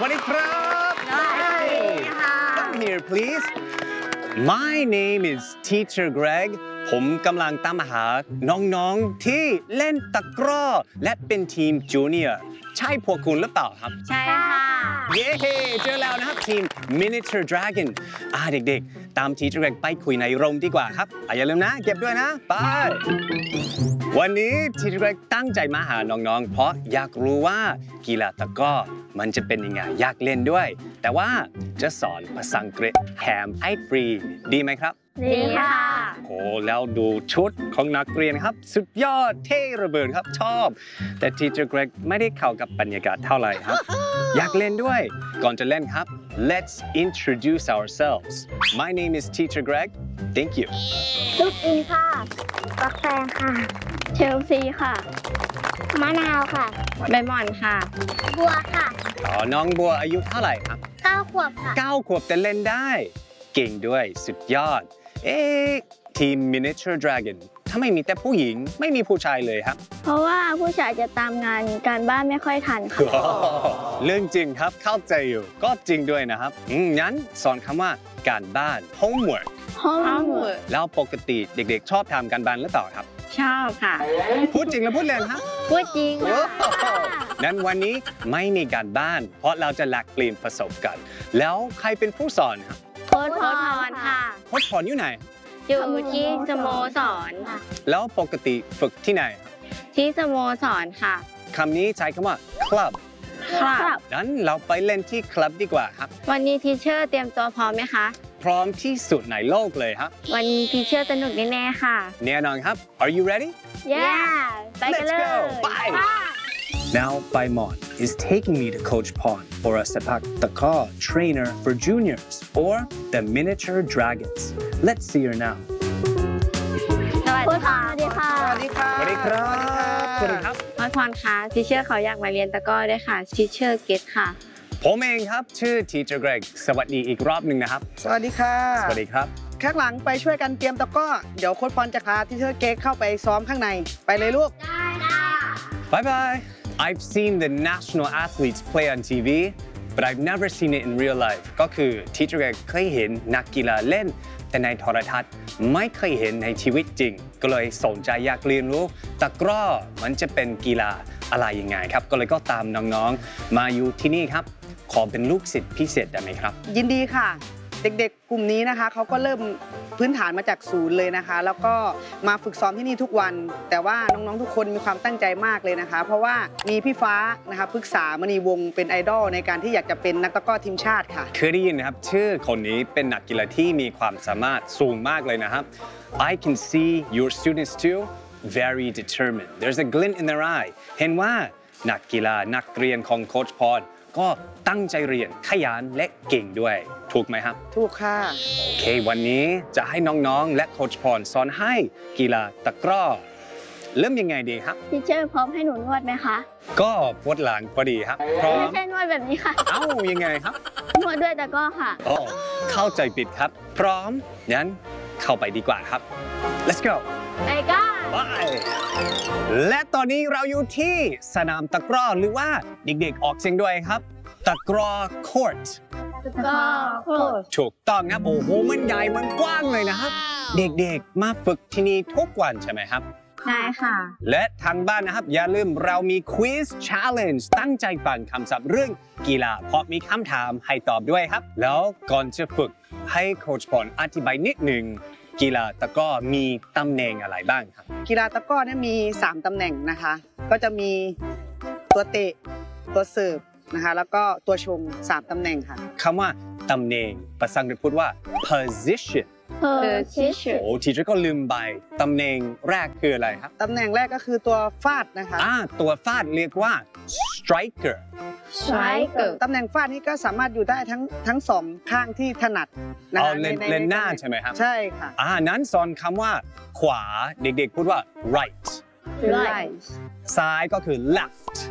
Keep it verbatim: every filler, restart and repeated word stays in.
วัสดีครับสวัสดีค่ะ Come here please My name is Teacher Greg ผมกำลังตามหาน้องๆที่เล่นตะกร้อและเป็นทีมจูเนียร์ใช่พวกคุณหรือเปล่าครับใช่ค่ะเย้เจอแล้วนะครับทีม Miniature Dragon อ่าเด็กๆตาม Teacher Greg ไปคุยในโรงดีกว่าครับอ่ะอย่าลืมนะเก็บด้วยนะไปวันนี้ Teacher Greg ตั้งใจมาหาน้องๆเพราะอยากรู้ว่ากีฬาตะกร้อมันจะเป็นยังไงอยากเล่นด้วยแต่ว่าจะสอนภาษาอังกฤษแถมให้ฟรีดีไหมครับดีค่ะโอ้แล้วดูชุดของนักเรียนครับสุดยอดเท่ระเบิดครับชอบแต่ Teacher Greg ไม่ได้เข้ากับบรรยากาศเท่าไหร่ครับ อยากเล่นด้วยก่อนจะเล่นครับ Let's introduce ourselves My name is Teacher Greg Thank you ลูกอินค่ะปักแฟงค่ะเชลซีค่ะมะนาวค่ะใบหม่อนค่ะบัวค่ะอ๋อน้องบัวอายุเท่าไหร่ครับเก้าขวบค่ะเก้าขวบแต่เล่นได้เก่งด้วยสุดยอดเอ๊ะทีม Miniature Dragon ทำไมมีแต่ผู้หญิงไม่มีผู้ชายเลยครับเพราะว่าผู้ชายจะตามงานการบ้านไม่ค่อยทันค่ะเรื่องจริงครับเข้าใจอยู่ก็จริงด้วยนะครับงั้นสอนคำว่าการบ้าน homework homework แล้วปกติเด็กๆชอบทำการบ้านหรือเปล่าครับชอบค่ะพูดจริงหรือพูดเล่นครับพูดจริงค่ะนั้นวันนี้ไม่มีการบ้านเพราะเราจะแลกเปลี่ยนประสบการณ์แล้วใครเป็นผู้สอนครับโค้ชพรค่ะโค้ชพรอยู่ไหนอยู่ที่สโมสรแล้วปกติฝึกที่ไหนครับที่สโมสรค่ะคำนี้ใช้คำว่า club ครับงั้นเราไปเล่นที่คลับดีกว่าครับวันนี้ทีเชอร์เตรียมตัวพร้อมไหมคะพร้อมที่สุดในโลกเลยครับวันนี้ทีเชอร์สนุกแน่ๆค่ะแน่นอนครับ Are you ready Yeah ไปกันเลย Let's go Bye Now Baimon is taking me to Coach Pon for a sepak takraw trainer for juniors or the Miniature Dragons. Let's see her now. สวัสดีค่ะสวัสดีค่ะสวัสดีครับสวัสดีครับโค้ชพรค่ะทีเชอร์เขาอยากมาเรียนตะกร้อด้วยค่ะทีเชอร์เกตค่ะผมเองครับชื่อ Teacher Greg สวัสดีอีกรอบหนึ่งนะครับสวัสดีค่ะสวัสดีครับข้างหลังไปช่วยกันเตรียมตะกร้อเดี๋ยวโค้ชพรจะพาทีเชอร์เก๊กเข้าไปซ้อมข้างในไปเลยลูกได้ค่ะ Bye bye I've seen the national athletes play on ที วี but I've never seen it in real life ก็คือ Teacher Greg เคยเห็นนักกีฬาเล่นแต่ในโทรทัศน์ไม่เคยเห็นในชีวิตจริงก็เลยสนใจอยากเรียนรู้ตะกร้อมันจะเป็นกีฬาอะไรยังไงครับก็เลยก็ตามน้องๆมาอยู่ที่นี่ครับขอเป็นลูกศิษย์พิเศษได้ไหมครับยินดีค่ะเด็กๆกลุ่มนี้นะคะเขาก็เริ่มพื้นฐานมาจากศูนย์เลยนะคะแล้วก็มาฝึกซ้อมที่นี่ทุกวันแต่ว่าน้องๆทุกคนมีความตั้งใจมากเลยนะคะเพราะว่ามีพี่ฟ้านะคะปรึกษามณีวงศ์เป็นไอดอลในการที่อยากจะเป็นนักตะกร้อทีมชาติค่ะเคยได้ยินนะครับชื่อคนนี้เป็นนักกีฬาที่มีความสามารถสูงมากเลยนะครับ I can see your students too very determined there's a glint in their eye เห็นว่านักกีฬานักเรียนของโค้ชพรก็ตั้งใจเรียนขยันและเก่งด้วยถูกไหมครับถูกค่ะโอเควันนี้จะให้น้องๆและโค้ชพรสอนให้กีฬาตะกร้อเริ่มยังไงดีครับทีเชอร์พร้อมให้หนูนวดไหมคะก็ปวดหลังพอดีครับพร้อมไม่ใช่นวดแบบนี้ค่ะเอ้ายังไงครับนวดด้วยตะกร้อค่ะอ๋อเข้าใจผิดครับพร้อมงั้นเข้าไปดีกว่าครับ let's go ไปกันไปและตอนนี้เราอยู่ที่สนามตะกร้อหรือว่าเด็กๆออกเสียงด้วยครับตะกร้อ court ตะกร้อ court ถูกต้องครับโอ้โหมันใหญ่มันกว้างเลยนะครับเด็กๆมาฝึกที่นี่ทุกวันใช่ไหมครับใช่ค่ะและทางบ้านนะครับอย่าลืมเรามี quiz challenge ตั้งใจฟังคำศัพท์เรื่องกีฬาเพราะมีคำถามให้ตอบด้วยครับแล้วก่อนจะฝึกให้โค้ชพรอธิบายนิดหนึ่งกีฬาตะกร้อมีตำแหน่งอะไรบ้างครับกีฬาตะกร้อเนี่ยมีสามตำแหน่งนะคะก็จะมีตัวเตะตัวเสิร์ฟนะคะแล้วก็ตัวชงสามตำแหน่งค่ะคำว่าตำแหน่งภาษาอังกฤษพูดว่า position position โอ้ทีเชอร์ก็ลืมไปตำแหน่งแรกคืออะไรครับตำแหน่งแรกก็คือตัวฟาดนะคะอ่าตัวฟาดเรียกว่า striker striker ตำแหน่งฟาดนี่ก็สามารถอยู่ได้ทั้งทั้งสองข้างที่ถนัดนะคะในเลนหน้าใช่ไหมครับใช่ค่ะอ่านั้นสอนคำว่าขวาเด็กๆพูดว่า right right ซ้ายก็คือ left